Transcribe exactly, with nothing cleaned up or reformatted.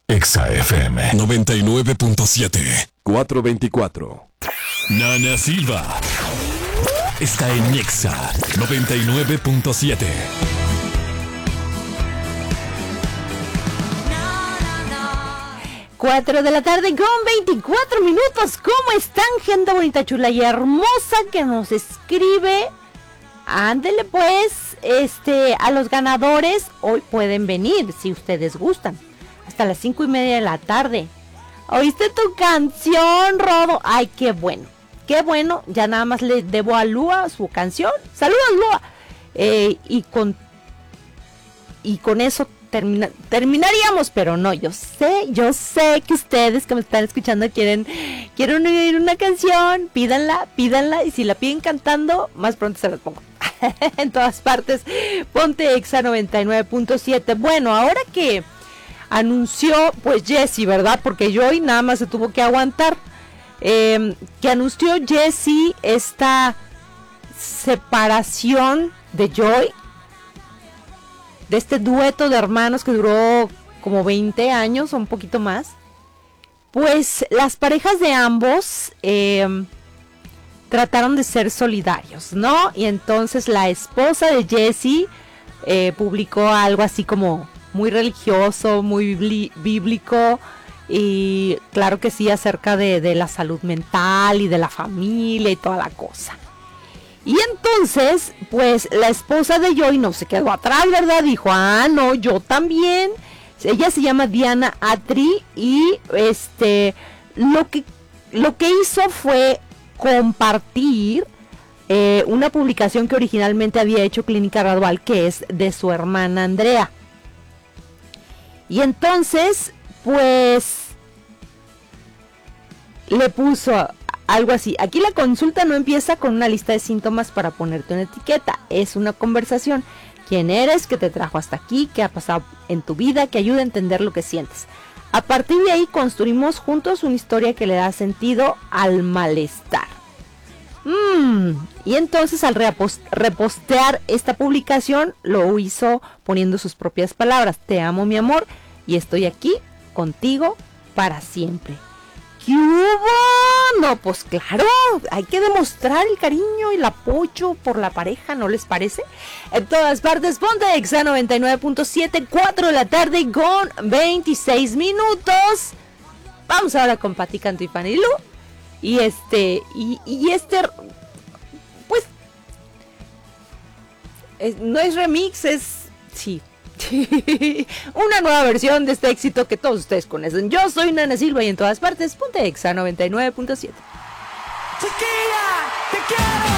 Exa F M noventa y nueve punto siete. cuatro veinticuatro. Nana Silva está en Exa noventa y nueve punto siete. Cuatro de la tarde con veinticuatro minutos. ¿Cómo están, gente bonita, chula y hermosa que nos escribe? Ándele pues, este, a los ganadores hoy pueden venir, si ustedes gustan, hasta las cinco y media de la tarde. ¿Oíste tu canción, Rodo? Ay, qué bueno, qué bueno. Ya nada más le debo a Lua su canción. Saludos, Lua. Eh, y con y con eso termina, terminaríamos, pero no, yo sé, yo sé que ustedes que me están escuchando quieren, quieren oír una canción, pídanla, pídanla, y si la piden cantando, más pronto se las pongo. En todas partes, ponte Exa noventa y nueve punto siete. Bueno, ahora que anunció, pues Jessie, ¿verdad? Porque Joy nada más se tuvo que aguantar. Eh, que anunció Jessie esta separación de Joy, de este dueto de hermanos que duró como veinte años o un poquito más. Pues las parejas de ambos eh, trataron de ser solidarios, ¿no? Y entonces la esposa de Jessie eh, publicó algo así como muy religioso, muy bíblico, y claro que sí, acerca de, de la salud mental y de la familia y toda la cosa. Y entonces, pues la esposa de Joy no se quedó atrás, ¿verdad? Dijo, ah, no, yo también. Ella se llama Diana Atri y este, lo que, lo que hizo fue compartir eh, una publicación que originalmente había hecho Clínica Gradual, que es de su hermana Andrea. Y entonces, pues, le puso algo así: aquí la consulta no empieza con una lista de síntomas para ponerte una etiqueta, es una conversación. ¿Quién eres? ¿Qué te trajo hasta aquí? ¿Qué ha pasado en tu vida? Que ayuda a entender lo que sientes. A partir de ahí construimos juntos una historia que le da sentido al malestar. Mm, y entonces al repost- repostear esta publicación lo hizo poniendo sus propias palabras: te amo, mi amor, y estoy aquí contigo para siempre. ¿Qué hubo? No, pues claro, hay que demostrar el cariño y el apoyo por la pareja, ¿no les parece? En todas partes, ponte Exa noventa y nueve punto siete, cuatro de la tarde con veintiséis minutos. Vamos ahora con Pati Canto y Fanny Lu. Y este, y, y este, pues, es, no es remix, es, sí, una nueva versión de este éxito que todos ustedes conocen. Yo soy Nana Silva y en todas partes, ponte Exa noventa y nueve punto siete. Chiquilla, te quiero.